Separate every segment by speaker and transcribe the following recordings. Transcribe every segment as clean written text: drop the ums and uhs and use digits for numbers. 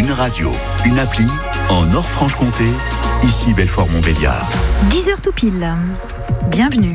Speaker 1: Une radio, une appli, en Nord-Franche-Comté, ici Belfort-Montbéliard.
Speaker 2: 10h tout pile. Bienvenue.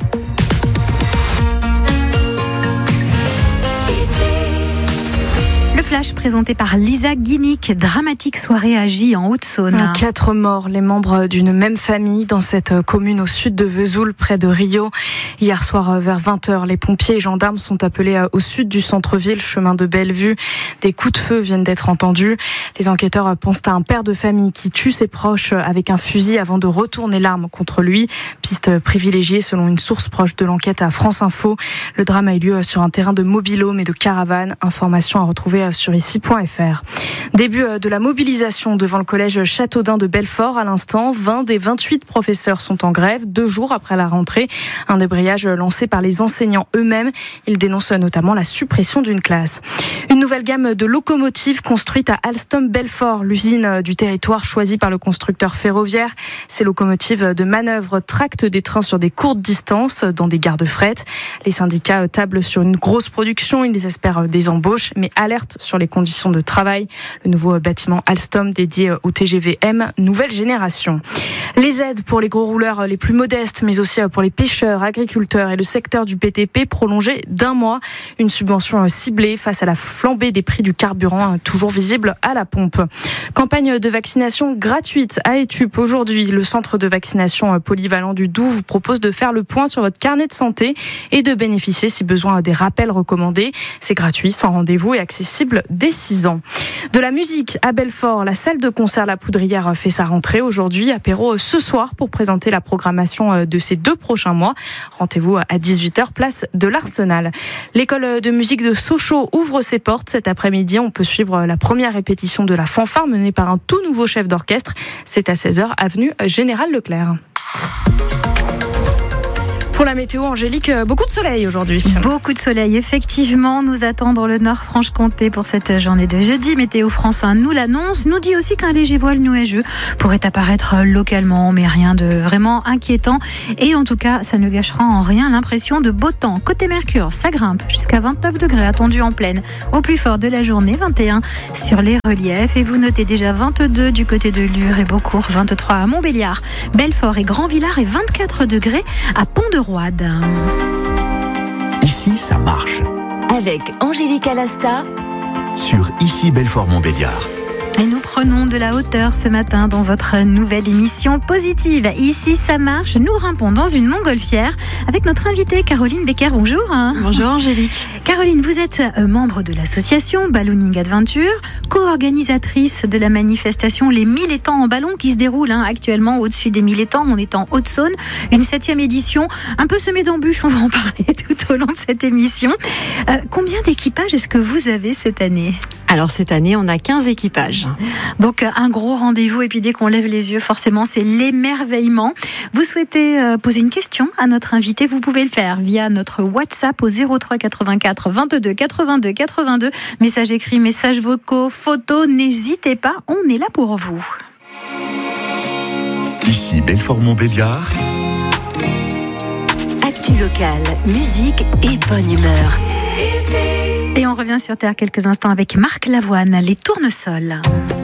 Speaker 2: Le flash présenté par Lisa Guinic. Dramatique soirée à Gy en Haute-Saône.
Speaker 3: 4 morts, les membres d'une même famille dans cette commune au sud de Vesoul, près de Rio. Hier soir vers 20h, les pompiers et gendarmes sont appelés au sud du centre-ville, chemin de Bellevue. Des coups de feu viennent d'être entendus. Les enquêteurs pensent à un père de famille qui tue ses proches avec un fusil avant de retourner l'arme contre lui. Piste privilégiée selon une source proche de l'enquête à France Info. Le drame a eu lieu sur un terrain de mobil-home et de caravane. Information à retrouver sur ici.fr. Début de la mobilisation devant le collège Châteaudun de Belfort. À l'instant, 20 des 28 professeurs sont en grève, 2 jours après la rentrée. Un débrayage lancé par les enseignants eux-mêmes. Ils dénoncent notamment la suppression d'une classe. Une nouvelle gamme de locomotives construite à Alstom-Belfort, l'usine du territoire choisie par le constructeur ferroviaire. Ces locomotives de manœuvre tractent des trains sur des courtes distances dans des gares de fret. Les syndicats tablent sur une grosse production. Ils espèrent des embauches, mais alertent sur les conditions de travail. Le nouveau bâtiment Alstom dédié au TGV M, nouvelle génération. Les aides pour les gros rouleurs les plus modestes, mais aussi pour les pêcheurs, agriculteurs et le secteur du BTP prolongées d'1 mois. Une subvention ciblée face à la flambée des prix du carburant, toujours visible à la pompe. Campagne de vaccination gratuite à Étup aujourd'hui. Le centre de vaccination polyvalent du Doubs vous propose de faire le point sur votre carnet de santé et de bénéficier, si besoin, des rappels recommandés. C'est gratuit, sans rendez-vous et accessible dès 6 ans. De la musique à Belfort, la salle de concert La Poudrière fait sa rentrée aujourd'hui. Apéro ce soir pour présenter la programmation de ces 2 prochains mois. Rendez-vous à 18h, place de l'Arsenal. L'école de musique de Sochaux ouvre ses portes cet après-midi. On peut suivre la première répétition de la fanfare menée par un tout nouveau chef d'orchestre. C'est à 16h, avenue Général Leclerc. Pour la météo, Angélique, beaucoup de soleil aujourd'hui.
Speaker 2: Beaucoup de soleil, effectivement, nous attend dans le Nord-Franche-Comté pour cette journée de jeudi. Météo France 1 nous l'annonce, nous dit aussi qu'un léger voile nuageux pourrait apparaître localement, mais rien de vraiment inquiétant. Et en tout cas, ça ne gâchera en rien l'impression de beau temps. Côté Mercure, ça grimpe jusqu'à 29 degrés attendu en pleine. Au plus fort de la journée, 21 sur les reliefs. Et vous notez déjà 22 du côté de Lure et Beaucourt, 23 à Montbéliard, Belfort et Grand-Villard et 24 degrés à Pont-de-Roide.
Speaker 1: Ici, ça marche.
Speaker 4: Avec Angélique Alasta
Speaker 1: Sur ici Belfort-Montbéliard.
Speaker 2: Et nous prenons de la hauteur ce matin dans votre nouvelle émission positive. Ici, ça marche. Nous grimpons dans une montgolfière avec notre invitée Caroline Becker. Bonjour.
Speaker 3: Bonjour Angélique.
Speaker 2: Caroline, vous êtes membre de l'association Ballooning Adventure, co-organisatrice de la manifestation Les 1000 étangs en ballon qui se déroule actuellement au-dessus des 1000 étangs. On est en Haute-Saône, une 7e édition, un peu semée d'embûches. On va en parler tout au long de cette émission. Combien d'équipages est-ce que vous avez cette année ?
Speaker 5: Alors cette année, on a 15 équipages.
Speaker 2: Donc un gros rendez-vous et puis dès qu'on lève les yeux, forcément, c'est l'émerveillement. Vous souhaitez poser une question à notre invité, vous pouvez le faire via notre WhatsApp au 03 84 22 82 82. Messages écrits, messages vocaux, photos, n'hésitez pas, on est là pour vous.
Speaker 1: Ici Belfort-Montbéliard.
Speaker 4: Actu locale, musique et bonne humeur.
Speaker 2: Et on revient sur Terre quelques instants avec Marc Lavoine, les tournesols.